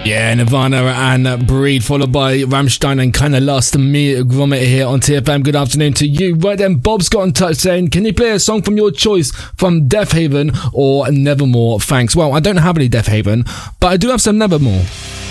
Yeah, Nirvana and Breed, followed by Rammstein and Kinda Lost, and me, Gromit, here on TFM. Good afternoon to you. Right then, Bob's got in touch saying, can you play a song from your choice from Deafheaven or Nevermore? Thanks. Well, I don't have any Deafheaven, but I do have some Nevermore.